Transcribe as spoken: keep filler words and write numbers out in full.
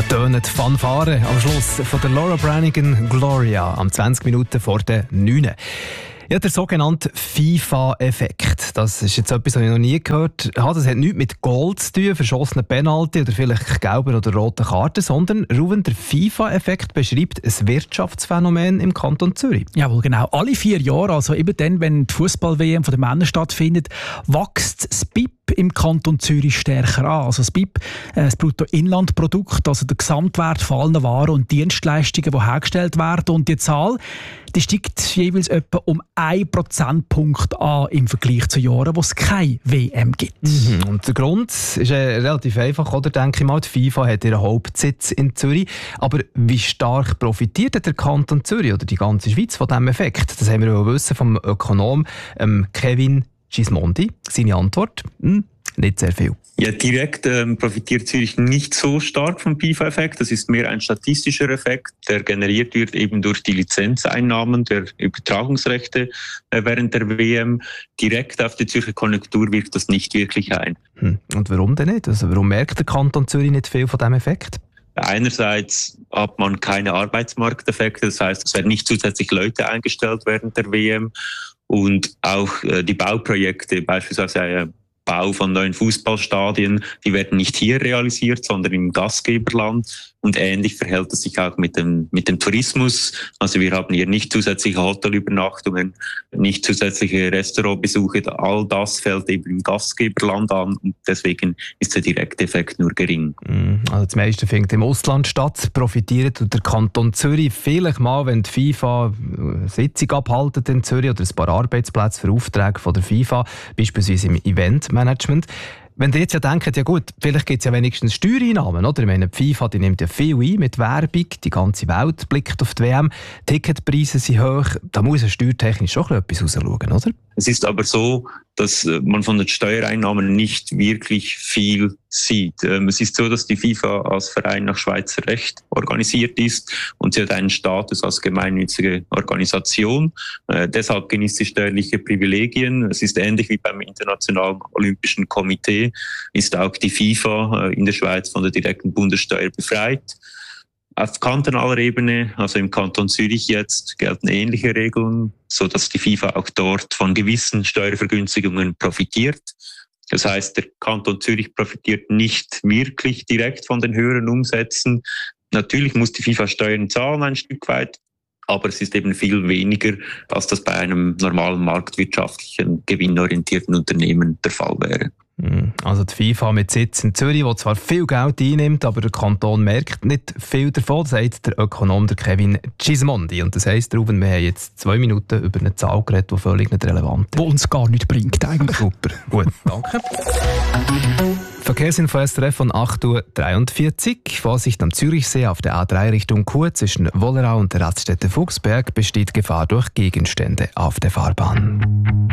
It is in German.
Da tönen die Fanfaren am Schluss von der Laura Branigan Gloria am zwanzig Minuten vor der neun. Ja, der sogenannte FIFA-Effekt. Das ist jetzt etwas, was ich noch nie gehört habe. Das hat nichts mit Goal zu tun, verschossenen Penalty oder vielleicht gelben oder roten Karten, sondern Ruven, der FIFA-Effekt beschreibt ein Wirtschaftsphänomen im Kanton Zürich. Jawohl, genau. Alle vier Jahre, also eben dann, wenn die Fußball-W M von den Männern stattfindet, wächst das B I P im Kanton Zürich stärker an. Also das B I P, das Bruttoinlandprodukt, also der Gesamtwert von allen Waren und Dienstleistungen, die hergestellt werden. Und die Zahl, die steigt jeweils etwa um einen Prozentpunkt an im Vergleich zu Jahren, wo es keine W M gibt. Mhm. Und der Grund ist äh, relativ einfach, oder? Denke ich mal, die FIFA hat ihren Hauptsitz in Zürich. Aber wie stark profitiert der Kanton Zürich oder die ganze Schweiz von diesem Effekt? Das haben wir auch wissen vom Ökonom ähm, Kevin Gismondi. Seine Antwort? Hm, nicht sehr viel. Ja, direkt ähm, profitiert Zürich nicht so stark vom FIFA-Effekt. Das ist mehr ein statistischer Effekt, der generiert wird eben durch die Lizenzeinnahmen der Übertragungsrechte äh, während der W M. Direkt auf die Zürcher Konjunktur wirkt das nicht wirklich ein. Hm. Und warum denn nicht? Also warum merkt der Kanton Zürich nicht viel von diesem Effekt? Einerseits hat man keine Arbeitsmarkteffekte, das heißt, es werden nicht zusätzlich Leute eingestellt während der W M. Und auch äh, die Bauprojekte, beispielsweise äh, Bau von neuen Fußballstadien, die werden nicht hier realisiert, sondern im Gastgeberland. Und ähnlich verhält es sich auch mit dem, mit dem Tourismus. Also wir haben hier nicht zusätzliche Hotelübernachtungen, nicht zusätzliche Restaurantbesuche. All das fällt eben im Gastgeberland an und deswegen ist der direkte Effekt nur gering. Also das meiste findet im Ausland statt, profitiert der Kanton Zürich vielleicht mal, wenn die FIFA eine Sitzung abhalten in Zürich oder ein paar Arbeitsplätze für Aufträge von der FIFA, beispielsweise im Eventmanagement. Wenn ihr jetzt ja denkt, ja gut, vielleicht gibt es ja wenigstens Steuereinnahmen, oder? Ich meine, die FIFA die nimmt ja viel ein mit Werbung, die ganze Welt blickt auf die W M, Ticketpreise sind hoch, da muss ja steuertechnisch schon etwas rausschauen, oder? Es ist aber so, dass man von den Steuereinnahmen nicht wirklich viel sieht. Es ist so, dass die FIFA als Verein nach Schweizer Recht organisiert ist und sie hat einen Status als gemeinnützige Organisation. Äh, deshalb genießt sie steuerliche Privilegien. Es ist ähnlich wie beim Internationalen Olympischen Komitee, ist auch die FIFA äh, in der Schweiz von der direkten Bundessteuer befreit. Auf kantonaler Ebene, also im Kanton Zürich jetzt, gelten ähnliche Regeln, so dass die FIFA auch dort von gewissen Steuervergünstigungen profitiert. Das heißt, der Kanton Zürich profitiert nicht wirklich direkt von den höheren Umsätzen. Natürlich muss die FIFA Steuern zahlen ein Stück weit, aber es ist eben viel weniger, als das bei einem normalen marktwirtschaftlichen, gewinnorientierten Unternehmen der Fall wäre. Also die FIFA mit Sitz in Zürich, die zwar viel Geld einnimmt, aber der Kanton merkt nicht viel davon, sagt der Ökonom der Kevin Gismondi. Und das heisst, Ruben, wir haben jetzt zwei Minuten über eine Zahl geredet, die völlig nicht relevant ist. Die uns gar nichts bringt eigentlich. Super, gut, danke. Verkehrsinfo S R F von acht Uhr dreiundvierzig. Vorsicht am Zürichsee auf der A drei Richtung Chur zwischen Wollerau und der Raststätte Fuchsberg besteht Gefahr durch Gegenstände auf der Fahrbahn.